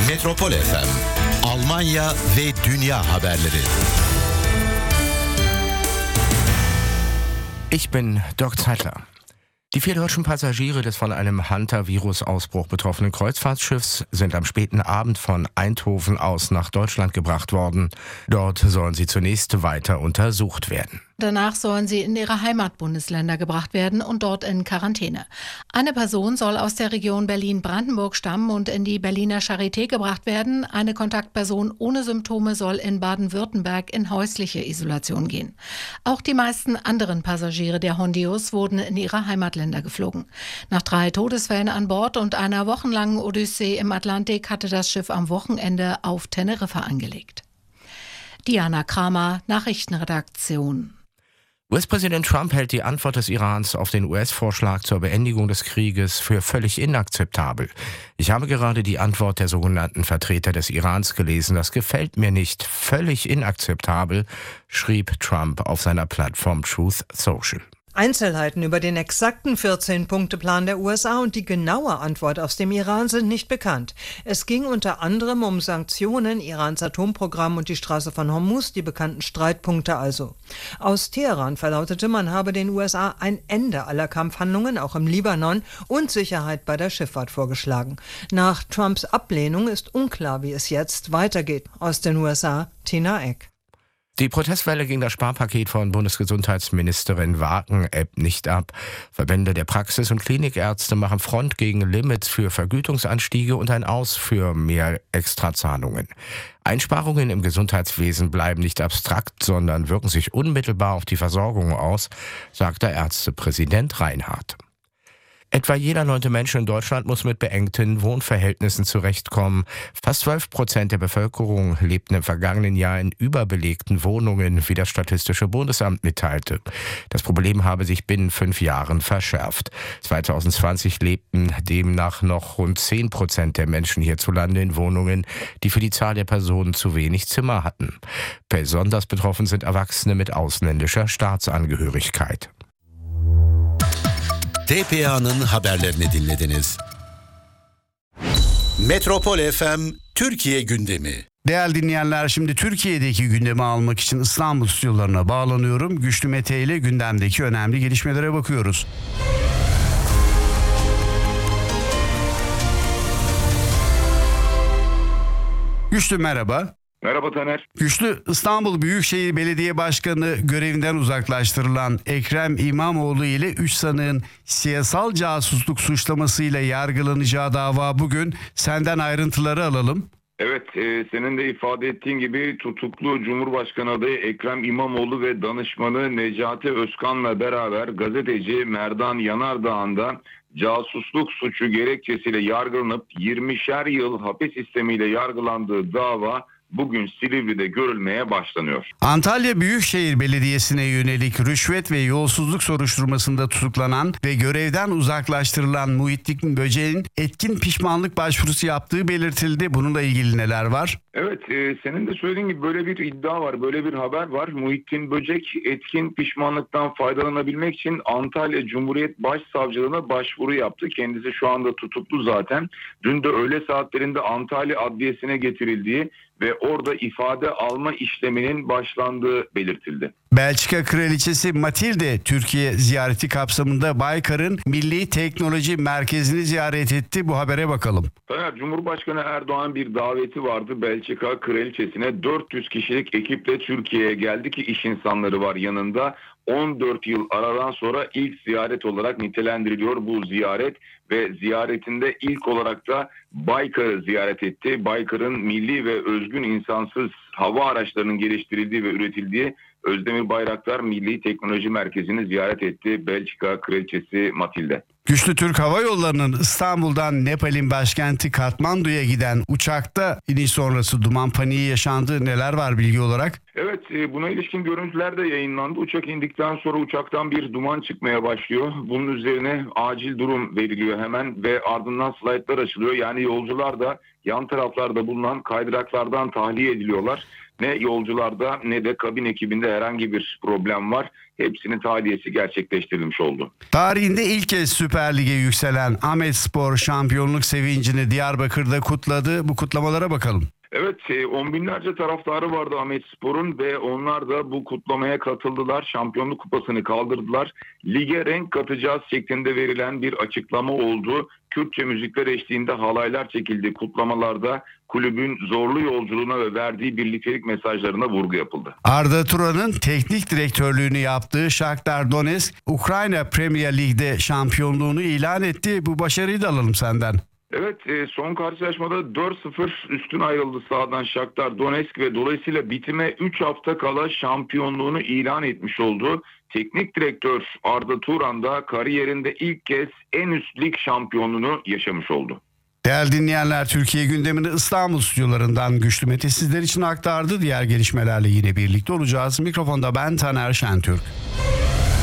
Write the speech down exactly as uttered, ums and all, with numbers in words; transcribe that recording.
Metropol F M, Almanya ve dünya haberleri. Ich bin Dirk Zeitler. Die vier deutschen Passagiere des von einem Hunter-Virus-Ausbruch betroffenen Kreuzfahrtschiffs sind am späten Abend von Eindhoven aus nach Deutschland gebracht worden. Dort sollen sie zunächst weiter untersucht werden. Danach sollen sie in ihre Heimatbundesländer gebracht werden und dort in Quarantäne. Eine Person soll aus der Region Berlin-Brandenburg stammen und in die Berliner Charité gebracht werden. Eine Kontaktperson ohne Symptome soll in Baden-Württemberg in häusliche Isolation gehen. Auch die meisten anderen Passagiere der Hondius wurden in ihre Heimatländer geflogen. Nach drei Todesfällen an Bord und einer wochenlangen Odyssee im Atlantik hatte das Schiff am Wochenende auf Teneriffa angelegt. Diana Kramer, Nachrichtenredaktion. U S-Präsident Trump hält die Antwort des Irans auf den U S-Vorschlag zur Beendigung des Krieges für völlig inakzeptabel. Ich habe gerade die Antwort der sogenannten Vertreter des Irans gelesen. Das gefällt mir nicht. Völlig inakzeptabel, schrieb Trump auf seiner Plattform Truth Social. Einzelheiten über den exakten vierzehn-Punkte-Plan der U S A und die genaue Antwort aus dem Iran sind nicht bekannt. Es ging unter anderem um Sanktionen, Irans Atomprogramm und die Straße von Hormuz, die bekannten Streitpunkte also. Aus Teheran verlautete, man habe den U S A ein Ende aller Kampfhandlungen, auch im Libanon, und Sicherheit bei der Schifffahrt vorgeschlagen. Nach Trumps Ablehnung ist unklar, wie es jetzt weitergeht. Aus den U S A, Tina Eck. Die Protestwelle gegen das Sparpaket von Bundesgesundheitsministerin Wagen ebbt nicht ab. Verbände der Praxis- und Klinikärzte machen Front gegen Limits für Vergütungsanstiege und ein Aus für mehr Extrazahlungen. Einsparungen im Gesundheitswesen bleiben nicht abstrakt, sondern wirken sich unmittelbar auf die Versorgung aus, sagt der Ärztepräsident Reinhardt. Etwa jeder neunte Mensch in Deutschland muss mit beengten Wohnverhältnissen zurechtkommen. Fast zwölf Prozent der Bevölkerung lebten im vergangenen Jahr in überbelegten Wohnungen, wie das Statistische Bundesamt mitteilte. Das Problem habe sich binnen fünf Jahren verschärft. zwanzig zwanzig lebten demnach noch rund zehn Prozent der Menschen hierzulande in Wohnungen, die für die Zahl der Personen zu wenig Zimmer hatten. Besonders betroffen sind Erwachsene mit ausländischer Staatsangehörigkeit. T P A'nın haberlerini dinlediniz. Metropol F M Türkiye gündemi. Değerli dinleyenler, şimdi Türkiye'deki gündemi almak için İstanbul stüdyolarına bağlanıyorum. Güçlü Mete ile gündemdeki önemli gelişmelere bakıyoruz. Güçlü merhaba. Merhaba Taner. Güçlü, İstanbul Büyükşehir Belediye Başkanı görevinden uzaklaştırılan Ekrem İmamoğlu ile üç sanığın siyasal casusluk suçlamasıyla yargılanacağı dava bugün. Senden ayrıntıları alalım. Evet, e, senin de ifade ettiğin gibi tutuklu Cumhurbaşkanı adayı Ekrem İmamoğlu ve danışmanı Necati Özkan'la beraber gazeteci Merdan Yanardağ'ın da casusluk suçu gerekçesiyle yargılanıp yirmişer yıl hapis sistemiyle yargılandığı dava bugün Silivri'de görülmeye başlanıyor. Antalya Büyükşehir Belediyesi'ne yönelik rüşvet ve yolsuzluk soruşturmasında tutuklanan ve görevden uzaklaştırılan Muhittin Böceğin etkin pişmanlık başvurusu yaptığı belirtildi. Bununla ilgili neler var? Evet, e, senin de söylediğin gibi böyle bir iddia var, böyle bir haber var. Muhittin Böcek etkin pişmanlıktan faydalanabilmek için Antalya Cumhuriyet Başsavcılığına başvuru yaptı. Kendisi şu anda tutuklu zaten. Dün de öğle saatlerinde Antalya Adliyesi'ne getirildiği ve orada ifade alma işleminin başlandığı belirtildi. Belçika Kraliçesi Matilde Türkiye ziyareti kapsamında Baykar'ın Milli Teknoloji Merkezi'ni ziyaret etti. Bu habere bakalım. Taner, Cumhurbaşkanı Erdoğan bir daveti vardı Belçika Kraliçesi'ne. dört yüz kişilik ekiple Türkiye'ye geldi ki iş insanları var yanında. on dört yıl aradan sonra ilk ziyaret olarak nitelendiriliyor bu ziyaret ve ziyaretinde ilk olarak da Baykar'ı ziyaret etti. Baykar'ın milli ve özgün insansız hava araçlarının geliştirildiği ve üretildiği Özdemir Bayraktar Milli Teknoloji Merkezi'ni ziyaret etti Belçika Kraliçesi Matilde. Güçlü Türk Hava Yolları'nın İstanbul'dan Nepal'in başkenti Katmandu'ya giden uçakta iniş sonrası duman paniği yaşandı. Neler var bilgi olarak? Evet, buna ilişkin görüntüler de yayınlandı. Uçak indikten sonra uçaktan bir duman çıkmaya başlıyor. Bunun üzerine acil durum veriliyor hemen ve ardından slaytlar açılıyor. Yani yolcular da yan taraflarda bulunan kaydıraklardan tahliye ediliyorlar. Ne yolcularda ne de kabin ekibinde herhangi bir problem var. hepsinin tahliyesi gerçekleştirilmiş oldu. Tarihinde ilk kez Süper Lig'e yükselen Ahmetspor şampiyonluk sevincini Diyarbakır'da kutladı. Bu kutlamalara bakalım. Evet, on binlerce taraftarı vardı Ahmetspor'un ve onlar da bu kutlamaya katıldılar. Şampiyonluk kupasını kaldırdılar. Lige renk katacağız şeklinde verilen bir açıklama oldu. Kürtçe müzikler eşliğinde halaylar çekildi. Kutlamalarda kulübün zorlu yolculuğuna ve verdiği birliktelik mesajlarına vurgu yapıldı. Arda Turan'ın teknik direktörlüğünü yaptığı Shakhtar Donetsk, Ukrayna Premier Lig'de şampiyonluğunu ilan etti. Bu başarıyı da alalım senden. Evet, son karşılaşmada dört sıfır üstün ayrıldı sahadan Shakhtar Donetsk ve dolayısıyla bitime üç hafta kala şampiyonluğunu ilan etmiş oldu. Teknik direktör Arda Turan da kariyerinde ilk kez en üst lig şampiyonluğunu yaşamış oldu. Değerli dinleyenler, Türkiye gündemini İstanbul stüdyolarından Güçlü Mete sizler için aktardı. Diğer gelişmelerle yine birlikte olacağız. Mikrofonda ben Taner Şentürk.